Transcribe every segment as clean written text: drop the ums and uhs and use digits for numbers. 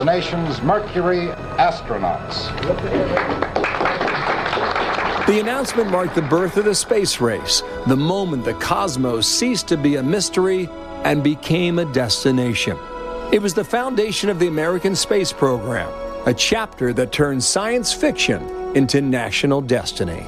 The nation's Mercury astronauts. The announcement marked the birth of the space race, the moment the cosmos ceased to be a mystery and became a destination. It was the foundation of the American space program, a chapter that turned science fiction into national destiny.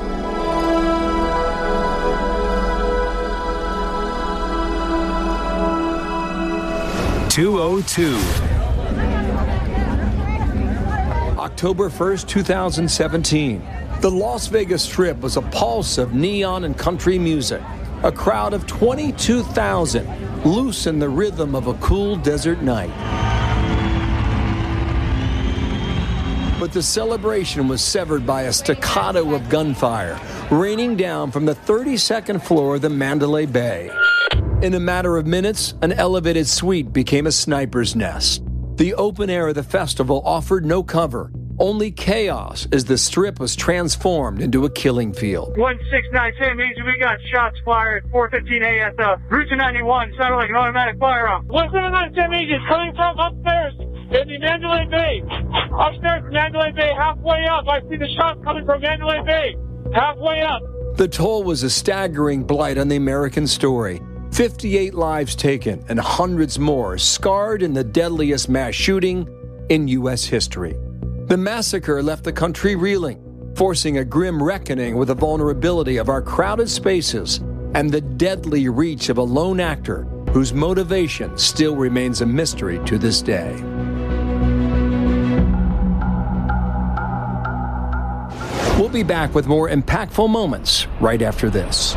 October 1st, 2017. The Las Vegas Strip was a pulse of neon and country music. A crowd of 22,000 loose in the rhythm of a cool desert night. But the celebration was severed by a staccato of gunfire, raining down from the 32nd floor of the Mandalay Bay. In a matter of minutes, an elevated suite became a sniper's nest. The open air of the festival offered no cover, only chaos as the Strip was transformed into a killing field. 1692 means we got shots fired, 4:15 at Route 291, sounded like an automatic firearm. 1792 means it's coming from upstairs in the Mandalay Bay. Upstairs in Mandalay Bay, halfway up, I see the shots coming from Mandalay Bay, halfway up. The toll was a staggering blight on the American story. 58 lives taken and hundreds more scarred in the deadliest mass shooting in U.S. history. The massacre left the country reeling, forcing a grim reckoning with the vulnerability of our crowded spaces and the deadly reach of a lone actor whose motivation still remains a mystery to this day. We'll be back with more impactful moments right after this.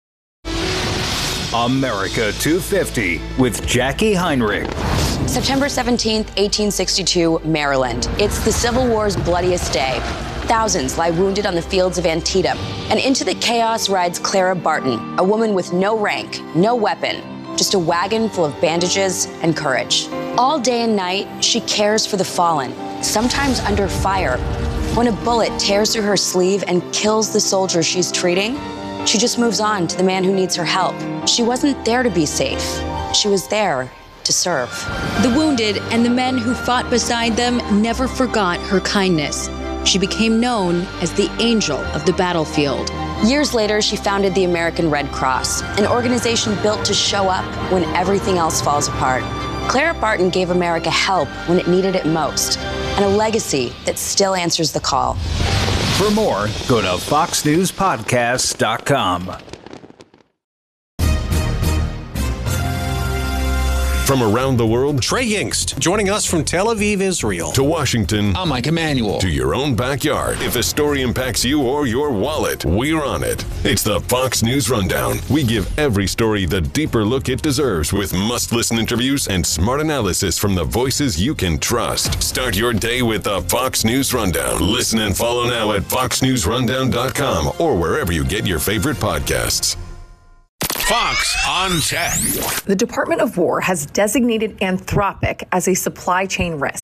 America 250 with Jackie Heinrich. September 17th, 1862, Maryland. It's the Civil War's bloodiest day. Thousands lie wounded on the fields of Antietam. And into the chaos rides Clara Barton, a woman with no rank, no weapon, just a wagon full of bandages and courage. All day and night, she cares for the fallen, sometimes under fire. When a bullet tears through her sleeve and kills the soldier she's treating, she just moves on to the man who needs her help. She wasn't there to be safe. She was there to serve. The wounded and the men who fought beside them never forgot her kindness. She became known as the Angel of the Battlefield. Years later, she founded the American Red Cross, an organization built to show up when everything else falls apart. Clara Barton gave America help when it needed it most, and a legacy that still answers the call. For more, go to foxnewspodcasts.com. From around the world, Trey Yingst, joining us from Tel Aviv, Israel. To Washington, I'm Mike Emanuel. To your own backyard. If a story impacts you or your wallet, we're on it. It's the Fox News Rundown. We give every story the deeper look it deserves with must-listen interviews and smart analysis from the voices you can trust. Start your day with the Fox News Rundown. Listen and follow now at foxnewsrundown.com or wherever you get your favorite podcasts. Fox on Tech. The Department of War has designated Anthropic as a supply chain risk.